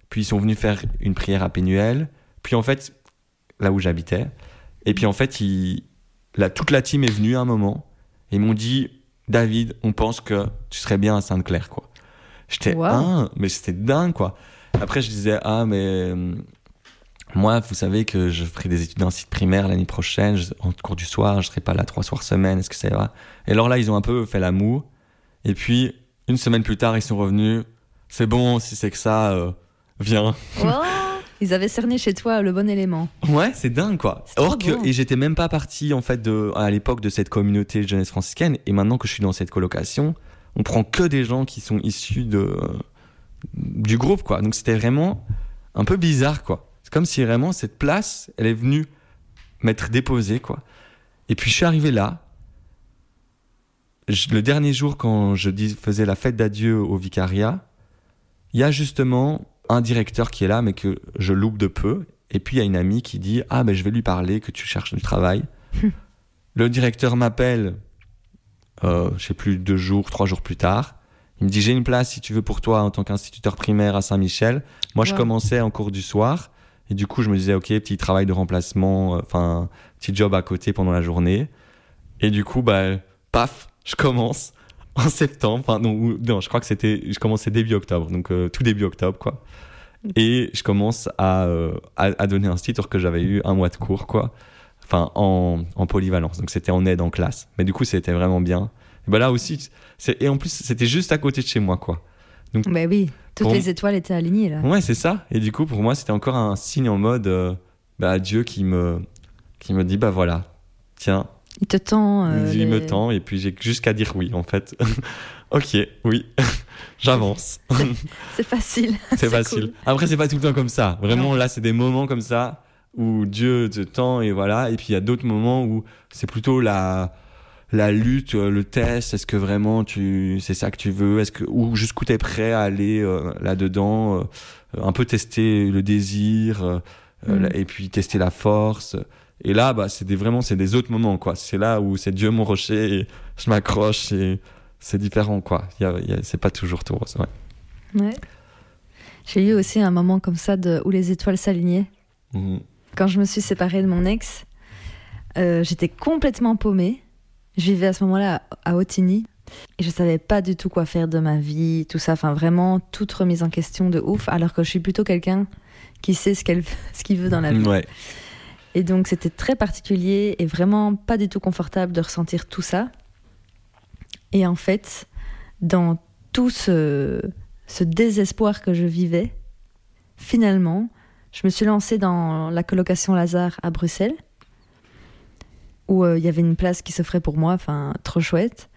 puis ils sont venus faire une prière à Pénuel, puis en fait, là où j'habitais, et puis en fait, toute la team est venue à un moment, et ils m'ont dit, David, on pense que tu serais bien à Sainte-Claire, quoi. J'étais, mais c'était dingue, quoi. Après, je disais, mais moi, vous savez que je ferai des études d'un site primaire l'année prochaine, en cours du soir, je serai pas là 3 soirs semaine, est-ce que ça va? Et alors là, ils ont un peu fait la moue, et puis, une semaine plus tard, ils sont revenus, c'est bon, si c'est que ça, viens. Wow. Ils avaient cerné chez toi le bon élément. Ouais, c'est dingue, quoi. Et j'étais même pas parti, en fait, à l'époque de cette communauté jeunesse franciscaine. Et maintenant que je suis dans cette colocation, on prend que des gens qui sont issus du groupe, quoi. Donc c'était vraiment un peu bizarre, quoi. C'est comme si vraiment cette place, elle est venue m'être déposée, quoi. Et puis je suis arrivé là. Le dernier jour, quand je faisais la fête d'adieu au vicariat, il y a justement un directeur qui est là, mais que je loupe de peu. Et puis, il y a une amie qui dit « je vais lui parler, que tu cherches du travail. » Le directeur m'appelle, je sais plus, 3 jours plus tard. Il me dit « J'ai une place, si tu veux, pour toi, en tant qu'instituteur primaire à Saint-Michel. » Moi, je commençais en cours du soir. Et du coup, je me disais « Ok, petit travail de remplacement, petit job à côté pendant la journée. » Et du coup, paf, je commence en septembre. Non, je crois que je commençais début octobre. Donc, tout début octobre, quoi. Et je commence à donner un titre que j'avais eu 1 mois de cours, quoi. Enfin, en polyvalence. Donc, c'était en aide en classe. Mais du coup, c'était vraiment bien. Et là aussi, et en plus, c'était juste à côté de chez moi, quoi. Donc, oui, toutes les étoiles étaient alignées, là. Ouais, c'est ça. Et du coup, pour moi, c'était encore un signe en mode Dieu qui me dit, voilà, tiens. Il te tend. Il me tend, et puis j'ai juste qu'à dire oui, en fait. Ok, oui, j'avance. C'est facile. C'est facile. Cool. Après, c'est pas tout le temps comme ça. Vraiment, là, c'est des moments comme ça où Dieu te tend, et voilà. Et puis, il y a d'autres moments où c'est plutôt la lutte, le test. Est-ce que vraiment c'est ça que tu veux? Ou jusqu'où t'es prêt à aller là-dedans? Un peu tester le désir, et puis tester la force. Et là, c'est des autres moments, quoi. C'est là où c'est Dieu mon rocher, et je m'accroche, et c'est différent, quoi. C'est pas toujours tout rose, ouais. J'ai eu aussi un moment comme ça où les étoiles s'alignaient. Quand je me suis séparée de mon ex, j'étais complètement paumée. Je vivais à ce moment-là à Otigny, et je savais pas du tout quoi faire de ma vie, tout ça. Enfin, vraiment, toute remise en question de ouf, alors que je suis plutôt quelqu'un qui sait ce qu'il veut dans la vie. Ouais. Et donc, c'était très particulier et vraiment pas du tout confortable de ressentir tout ça. Et en fait, dans tout ce désespoir que je vivais, finalement, je me suis lancée dans la colocation Lazare à Bruxelles, où il y avait une place qui s'offrait pour moi, enfin, trop chouette.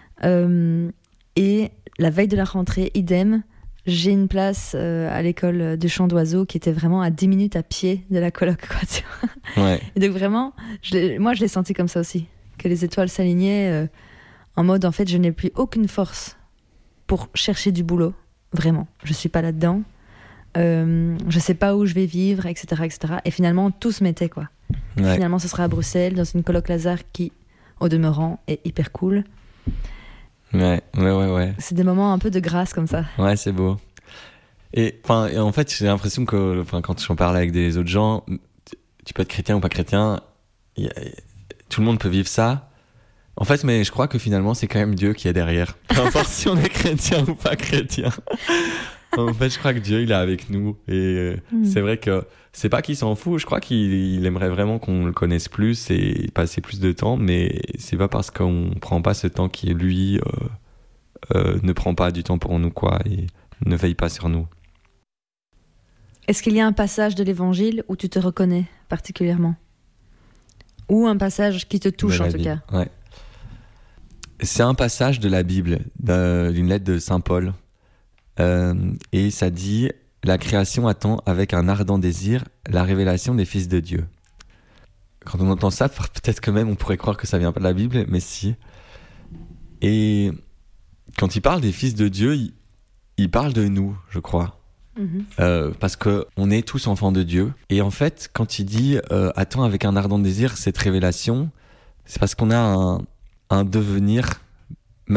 Et la veille de la rentrée, idem, j'ai une place à l'école du Chant d'Oiseaux qui était vraiment à 10 minutes à pied de la coloc, quoi, tu vois. Ouais. Et donc vraiment, moi je l'ai senti comme ça aussi, que les étoiles s'alignaient en mode, en fait, je n'ai plus aucune force pour chercher du boulot, vraiment. Je suis pas là-dedans, je sais pas où je vais vivre, etc., etc. Et finalement, tout se mettait, quoi. Ouais. Finalement, ce sera à Bruxelles, dans une coloc Lazare qui, au demeurant, est hyper cool. Ouais. C'est des moments un peu de grâce comme ça. Ouais, c'est beau. Et en fait, j'ai l'impression que quand j'en parle avec des autres gens, tu peux être chrétien ou pas chrétien, tout le monde peut vivre ça. En fait, mais je crois que finalement, c'est quand même Dieu qui est derrière. Peu importe si on est chrétien ou pas chrétien. En fait, je crois que Dieu, il est avec nous. Et c'est vrai que c'est pas qu'il s'en fout. Je crois qu'il aimerait vraiment qu'on le connaisse plus et passer plus de temps. Mais c'est pas parce qu'on prend pas ce temps qui, lui, ne prend pas du temps pour nous, quoi. Et ne veille pas sur nous. Est-ce qu'il y a un passage de l'évangile où tu te reconnais particulièrement? Ou un passage qui te touche, en tout cas? Ouais. C'est un passage de la Bible, d'une lettre de Saint Paul. Et ça dit « La création attend avec un ardent désir la révélation des fils de Dieu ». Quand on entend ça, peut-être que même on pourrait croire que ça vient pas de la Bible, mais si. Et quand il parle des fils de Dieu, il parle de nous, je crois. Parce qu'on est tous enfants de Dieu. Et en fait, quand il dit « Attends avec un ardent désir cette révélation », c'est parce qu'on a un devenir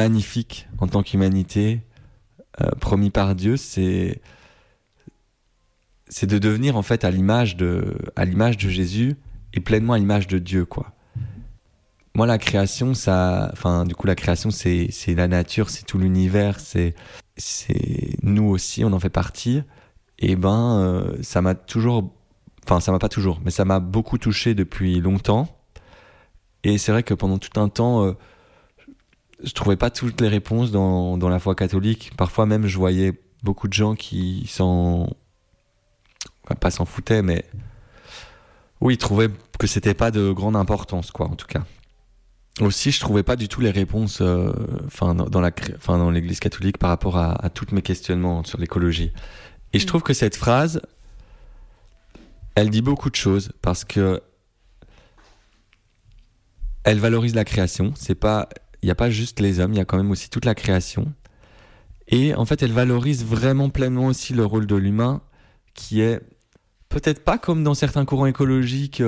magnifique en tant qu'humanité, promis par Dieu. c'est de devenir en fait à l'image de Jésus et pleinement à l'image de Dieu, quoi. Moi, la création, la création, c'est la nature, c'est tout l'univers, c'est nous aussi, on en fait partie. Et ça m'a toujours, ça m'a pas toujours, mais ça m'a beaucoup touché depuis longtemps. Et c'est vrai que pendant tout un temps, je trouvais pas toutes les réponses dans la foi catholique. Parfois même, je voyais beaucoup de gens qui pas s'en foutaient, mais oui, ils trouvaient que c'était pas de grande importance, quoi, en tout cas. Aussi, je trouvais pas du tout les réponses dans l'Église catholique par rapport à tous mes questionnements sur l'écologie. Et je trouve que cette phrase, elle dit beaucoup de choses parce que elle valorise la création. Il n'y a pas juste les hommes, il y a quand même aussi toute la création. Et en fait, elle valorise vraiment pleinement aussi le rôle de l'humain, qui est peut-être pas comme dans certains courants écologiques,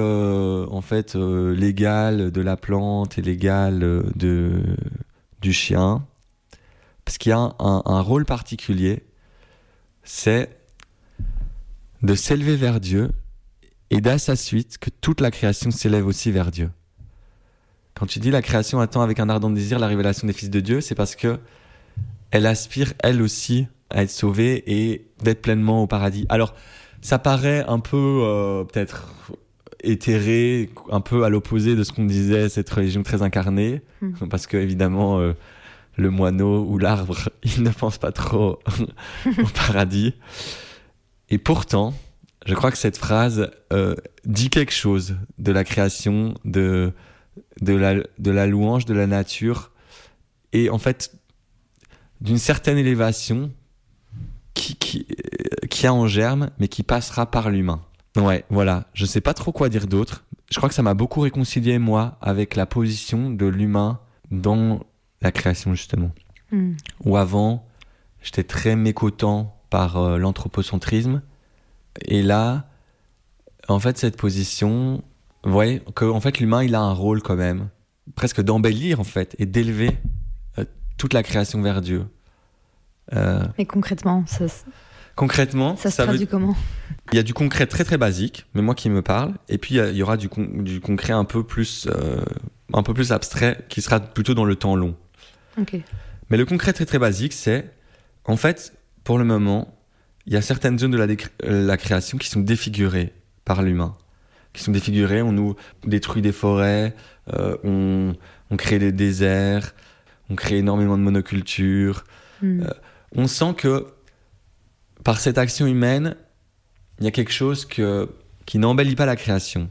l'égal de la plante et l'égal du chien. Parce qu'il y a un rôle particulier, c'est de s'élever vers Dieu et d'à sa suite que toute la création s'élève aussi vers Dieu. Quand tu dis la création attend avec un ardent désir la révélation des fils de Dieu, c'est parce que elle aspire elle aussi à être sauvée et d'être pleinement au paradis. Alors, ça paraît un peu peut-être éthéré, un peu à l'opposé de ce qu'on disait, cette religion très incarnée, parce que évidemment le moineau ou l'arbre, il ne pense pas trop au paradis. Et pourtant, je crois que cette phrase dit quelque chose de la création, de la louange de la nature, et en fait d'une certaine élévation qui a en germe, mais qui passera par l'humain. Ouais, voilà. Je sais pas trop quoi dire d'autre. Je crois que ça m'a beaucoup réconcilié, moi, avec la position de l'humain dans la création, justement. Où avant, j'étais très mécontent par l'anthropocentrisme. Et là, en fait, cette position, vous voyez, en fait, l'humain, il a un rôle quand même, presque d'embellir, en fait, et d'élever toute la création vers Dieu. Mais concrètement, ça se traduit comment ? Il y a du concret très très basique, mais moi qui me parle, et puis il y aura du concret un peu plus abstrait, qui sera plutôt dans le temps long. Okay. Mais le concret très très basique, c'est, en fait, pour le moment, il y a certaines zones de la création qui sont défigurées par l'humain. Qui sont défigurées, on nous détruit des forêts, on crée des déserts, on crée énormément de monoculture. On sent que par cette action humaine, il y a quelque chose qui n'embellit pas la création.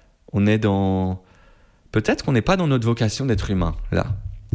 Peut-être qu'on n'est pas dans notre vocation d'être humain, là.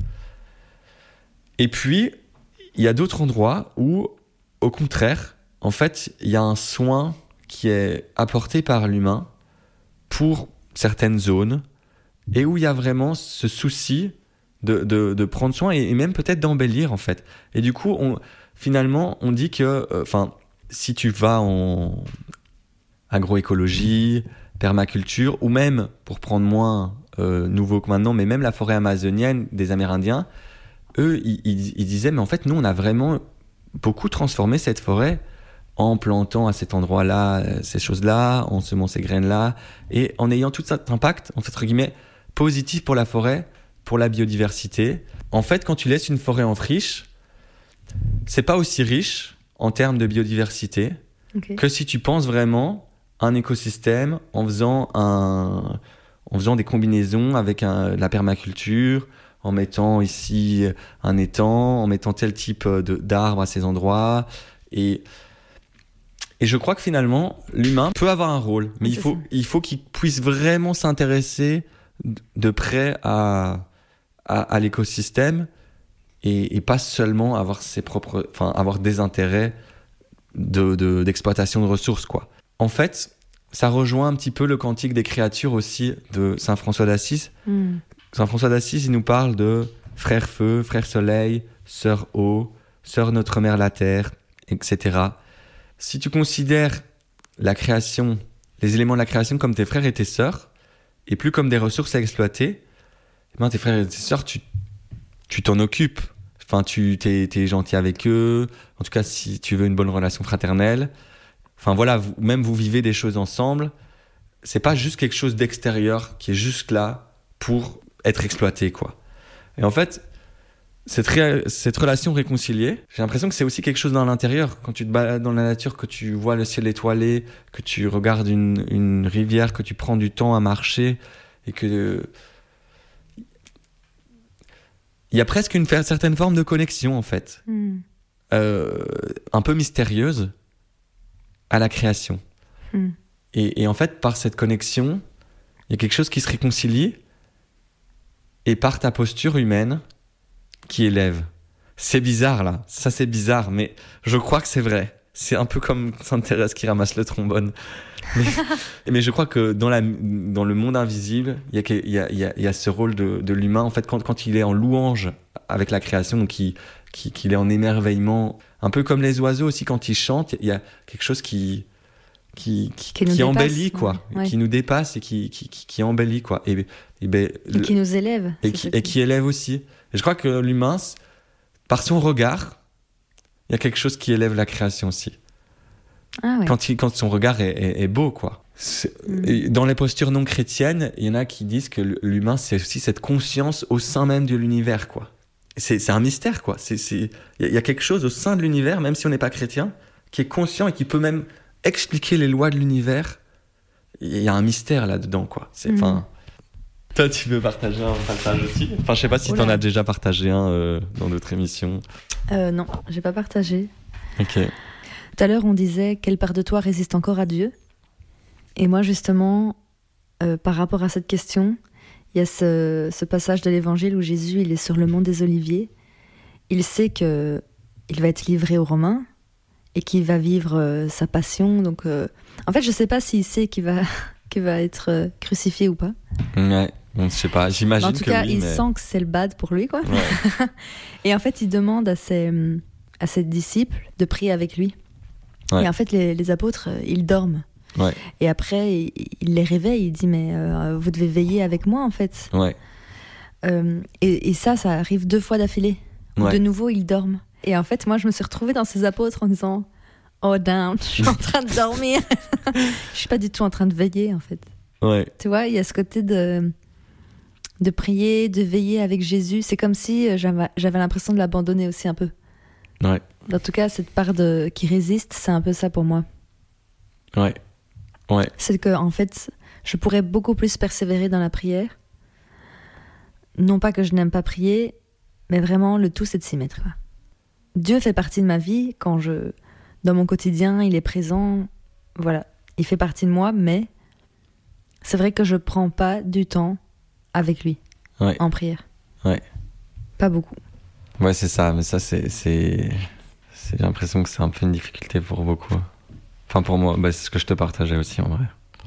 Et puis, il y a d'autres endroits où, au contraire, en fait, il y a un soin qui est apporté par l'humain pour certaines zones, et où il y a vraiment ce souci de prendre soin et même peut-être d'embellir, en fait. Et du coup, finalement, on dit que, si tu vas en agroécologie, permaculture, ou même, pour prendre moins nouveau que maintenant, mais même la forêt amazonienne des Amérindiens, eux, ils disaient, mais en fait, nous, on a vraiment beaucoup transformé cette forêt en plantant à cet endroit-là ces choses-là, en semant ces graines-là, et en ayant tout cet impact, en fait, entre guillemets, positif pour la forêt, pour la biodiversité. En fait, quand tu laisses une forêt en friche, c'est pas aussi riche en termes de biodiversité que si tu penses vraiment un écosystème en faisant des combinaisons avec la permaculture, en mettant ici un étang, en mettant tel type d'arbre à ces endroits. Et je crois que finalement, l'humain peut avoir un rôle, mais il faut qu'il puisse vraiment s'intéresser de près à l'écosystème et pas seulement avoir avoir des intérêts d'exploitation de ressources, quoi. En fait, ça rejoint un petit peu le cantique des créatures aussi de Saint François d'Assise. Saint François d'Assise, il nous parle de frère feu, frère soleil, sœur eau, sœur notre mère la terre, etc. Si tu considères la création, les éléments de la création comme tes frères et tes sœurs, et plus comme des ressources à exploiter, tes frères et tes sœurs, tu t'en occupes. Enfin, t'es gentil avec eux. En tout cas, si tu veux une bonne relation fraternelle. Enfin voilà, même vous vivez des choses ensemble. C'est pas juste quelque chose d'extérieur qui est juste là pour être exploité, quoi. Et en fait, cette relation réconciliée, j'ai l'impression que c'est aussi quelque chose dans l'intérieur. Quand tu te balades dans la nature, que tu vois le ciel étoilé, que tu regardes une rivière, que tu prends du temps à marcher, et que il y a presque une certaine forme de connexion, en fait, un peu mystérieuse à la création. Et en fait, par cette connexion, il y a quelque chose qui se réconcilie, et par ta posture humaine, qui élève. C'est bizarre, là. Ça, c'est bizarre, mais je crois que c'est vrai. C'est un peu comme Sainte Thérèse qui ramasse le trombone. Mais je crois que dans le monde invisible, il y a ce rôle de l'humain. En fait, quand il est en louange avec la création, donc qu'il est en émerveillement, un peu comme les oiseaux aussi, quand ils chantent, il y a quelque chose qui embellit, quoi. Ouais. Qui nous dépasse et qui embellit, quoi. Et qui nous élève. Et qui élève aussi. Et je crois que l'humain, par son regard, il y a quelque chose qui élève la création aussi. Ah ouais. Quand son regard est beau, quoi. Dans les postures non chrétiennes, il y en a qui disent que l'humain, c'est aussi cette conscience au sein même de l'univers, quoi. C'est un mystère, quoi. Il y a quelque chose au sein de l'univers, même si on n'est pas chrétien, qui est conscient et qui peut même expliquer les lois de l'univers. Il y a un mystère là-dedans, quoi. Toi, tu veux partager un passage aussi ? Enfin, je sais pas si t'en as déjà partagé un dans d'autres émissions. Non, j'ai pas partagé. Ok. Tout à l'heure, on disait quelle part de toi résiste encore à Dieu. Et moi, justement, par rapport à cette question, il y a ce passage de l'Évangile où Jésus, il est sur le mont des Oliviers. Il sait que il va être livré aux Romains et qu'il va vivre sa passion. Donc, en fait, je sais pas s'il sait qu'il va être crucifié ou pas. Ouais. Je sais pas, j'imagine que en tout cas, oui, il mais... sent que c'est le bad pour lui, quoi. Ouais. Et en fait, il demande à ses disciples de prier avec lui. Ouais. Et en fait, les apôtres, ils dorment. Ouais. Et après, il les réveille, il dit, mais vous devez veiller avec moi, en fait. Ouais. Et ça arrive 2 fois d'affilée. Ouais. De nouveau, ils dorment. Et en fait, moi, je me suis retrouvée dans ces apôtres en disant, oh damn, je suis en train de dormir. Je suis pas du tout en train de veiller, en fait. Ouais. Tu vois, il y a ce côté de prier, de veiller avec Jésus. C'est comme si j'avais l'impression de l'abandonner aussi un peu. Ouais. En tout cas, cette part qui résiste, c'est un peu ça pour moi. Ouais. Ouais. C'est que, en fait, je pourrais beaucoup plus persévérer dans la prière. Non pas que je n'aime pas prier, mais vraiment, le tout, c'est de s'y mettre, quoi. Dieu fait partie de ma vie. Dans mon quotidien, il est présent. Voilà, il fait partie de moi, mais c'est vrai que je prends pas du temps avec lui, Ouais. en prière. Ouais. Pas beaucoup. Ouais, c'est ça. Mais ça, j'ai l'impression que c'est un peu une difficulté pour beaucoup. Enfin, pour moi, c'est ce que je te partageais aussi, en vrai.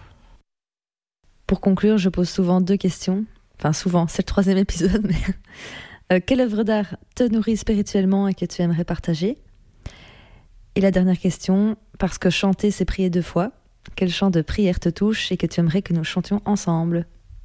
Pour conclure, je pose souvent 2 questions. Enfin, souvent, c'est le 3e épisode, mais... quelle œuvre d'art te nourrit spirituellement et que tu aimerais partager ? Et la dernière question, parce que chanter, c'est prier 2 fois. Quel chant de prière te touche et que tu aimerais que nous chantions ensemble ?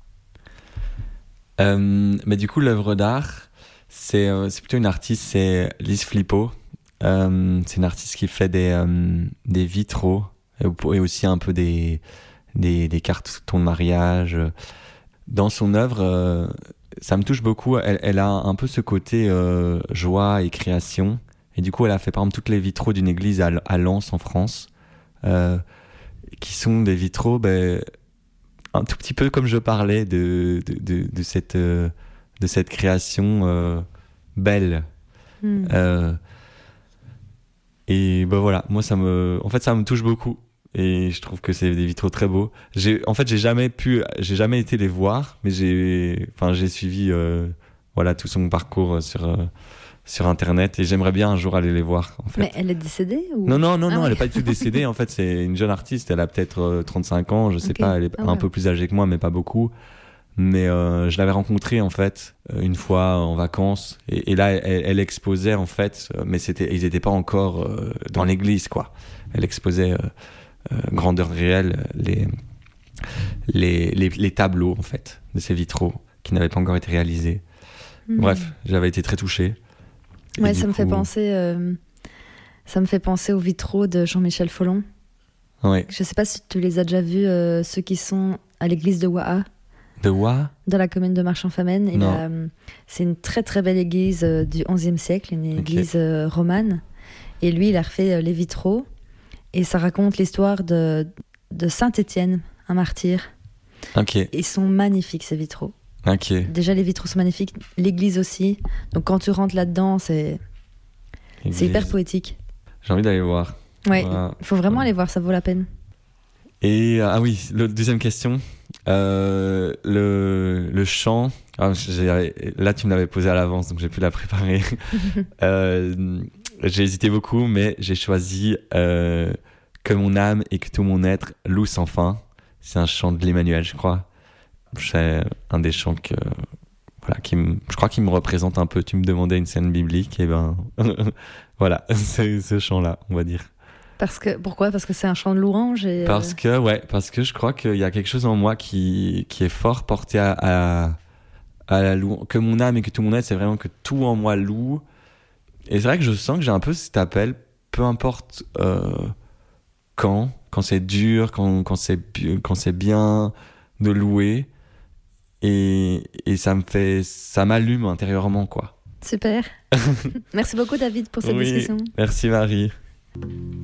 Mais du coup, l'œuvre d'art, c'est plutôt une artiste, c'est Lise Flippo. C'est une artiste qui fait des vitraux et aussi un peu des cartons de mariage. Dans son œuvre, ça me touche beaucoup. Elle a un peu ce côté joie et création. Et du coup, elle a fait par exemple toutes les vitraux d'une église à Lens en France, qui sont des vitraux un tout petit peu comme je parlais de cette création belle. Et voilà, moi ça me touche beaucoup et je trouve que c'est des vitraux très beaux. J'ai jamais été les voir, mais j'ai suivi tout son parcours sur internet et j'aimerais bien un jour aller les voir, en fait. Mais elle est décédée ou... Non, oui. elle est pas du tout décédée. En fait, c'est une jeune artiste, elle a peut-être 35 ans, je sais pas, elle est un peu plus âgée que moi, mais pas beaucoup. Mais je l'avais rencontrée en fait une fois en vacances et là elle exposait en fait, mais ils étaient pas encore dans l'église, quoi. Elle exposait grandeur réelle les tableaux en fait de ces vitraux qui n'avaient pas encore été réalisés. Bref, j'avais été très touché. Ouais, ça me fait penser aux vitraux de Jean-Michel Folon. Ouais. Je sais pas si tu les as déjà vus, ceux qui sont à l'église de Waha, De what? dans la commune de Marchand-Famenne. Non. C'est une très très belle église du XIe siècle, une église romane. Et lui, il a refait les vitraux. Et ça raconte l'histoire de Saint-Étienne, un martyr. Ok. Ils sont magnifiques, ces vitraux. Ok. Déjà, les vitraux sont magnifiques, l'église aussi. Donc quand tu rentres là-dedans, c'est hyper poétique. J'ai envie d'aller voir. Ouais, Voilà. il faut vraiment aller voir, ça vaut la peine. Et ah oui, deuxième question. Le chant. Là, tu me l'avais posé à l'avance, donc j'ai pu la préparer. J'ai hésité beaucoup, mais j'ai choisi Que mon âme et que tout mon être loue sans fin. C'est un chant de l'Emmanuel, je crois. C'est un des chants que, voilà, je crois qu'il me représente un peu. Tu me demandais une scène biblique, et ben voilà, c'est ce chant-là, on va dire. Pourquoi ? Parce que c'est un chant de louange et, Parce que je crois qu'il y a quelque chose en moi qui est fort porté à la louange. Que mon âme et que tout mon être, c'est vraiment que tout en moi loue. Et c'est vrai que je sens que j'ai un peu cet appel, peu importe quand c'est dur, quand c'est bien de louer. Et ça m'allume intérieurement, quoi. Super. Merci beaucoup David pour cette discussion. Merci Marie.